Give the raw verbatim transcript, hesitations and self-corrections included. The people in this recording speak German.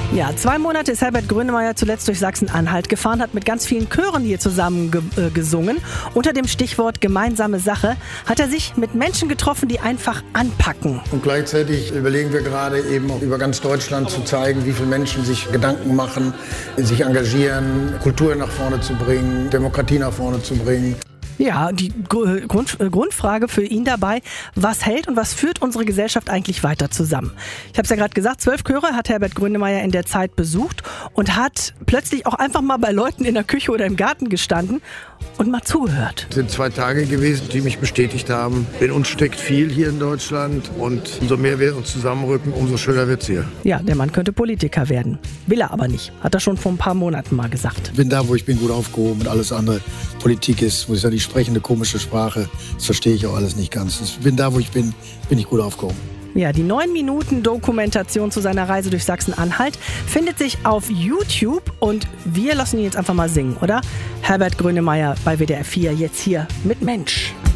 Ja, zwei Monate ist Herbert Grönemeyer zuletzt durch Sachsen-Anhalt gefahren, hat mit ganz vielen Chören hier zusammen ge äh, gesungen. Unter dem Stichwort gemeinsame Sache hat er sich mit Menschen getroffen, die einfach anpacken. Und gleichzeitig überlegen wir gerade eben auch über ganz Deutschland zu zeigen, wie viele Menschen sich Gedanken machen, sich engagieren, Kultur nach vorne zu bringen, Demokratie nach vorne zu bringen. Ja, die Grund, Grundfrage für ihn dabei, was hält und was führt unsere Gesellschaft eigentlich weiter zusammen? Ich habe es ja gerade gesagt, zwölf Chöre hat Herbert Grönemeyer in der Zeit besucht und hat plötzlich auch einfach mal bei Leuten in der Küche oder im Garten gestanden und mal zugehört. Es sind zwei Tage gewesen, die mich bestätigt haben, in uns steckt viel hier in Deutschland und umso mehr wir uns zusammenrücken, umso schöner wird es hier. Ja, der Mann könnte Politiker werden. Will er aber nicht, hat er schon vor ein paar Monaten mal gesagt. Ich bin da, wo ich bin, gut aufgehoben und alles andere Politik ist, wo ich ja die sprechende komische Sprache, das verstehe ich auch alles nicht ganz. Ich bin da, wo ich bin, bin ich gut aufgehoben. Ja, die neun Minuten Dokumentation zu seiner Reise durch Sachsen-Anhalt findet sich auf YouTube und wir lassen ihn jetzt einfach mal singen, oder? Herbert Grönemeyer bei W D R vier, jetzt hier mit Mensch.